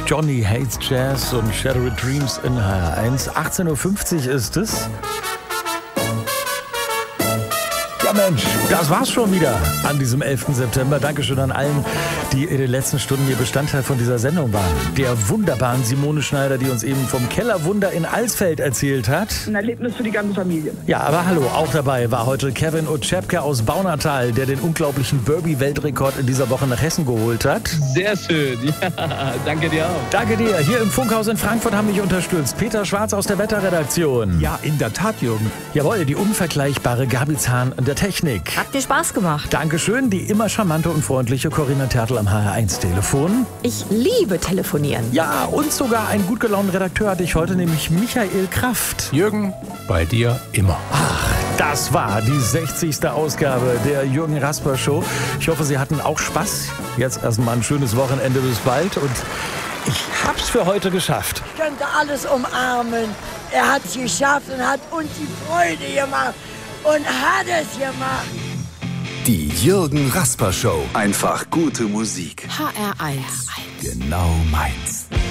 Johnny Hates Jazz und Shattered Dreams in HR1. 18.50 Uhr ist es. Ja Mensch, das war's schon wieder an diesem 11. September. Dankeschön an allen, die in den letzten Stunden hier Bestandteil von dieser Sendung waren. Der wunderbaren Simone Schneider, die uns eben vom Kellerwunder in Alsfeld erzählt hat. Ein Erlebnis für die ganze Familie. Ja, aber hallo, auch dabei war heute Kevin Oczepka aus Baunatal, der den unglaublichen Burpee-Weltrekord in dieser Woche nach Hessen geholt hat. Sehr schön, ja, danke dir auch. Danke dir. Hier im Funkhaus in Frankfurt haben mich unterstützt Peter Schwarz aus der Wetterredaktion. Ja, in der Tat, Jürgen. Jawohl, die unvergleichbare Gabi Zahn an der Technik. Hat mir Spaß gemacht. Dankeschön, die immer charmante und freundliche Corinna Tertel am HR1-Telefon. Ich liebe telefonieren. Ja, und sogar einen gut gelaunten Redakteur hatte ich heute, nämlich Michael Kraft. Jürgen, bei dir immer. Ach, das war die 60. Ausgabe der Jürgen Rasper Show. Ich hoffe, Sie hatten auch Spaß. Jetzt erstmal ein schönes Wochenende, bis bald. Und ich hab's für heute geschafft. Ich könnte alles umarmen. Er hat's geschafft und hat uns die Freude gemacht. Und hat es gemacht. Die Jürgen Rasper Show. Einfach gute Musik. HR1. Genau meins.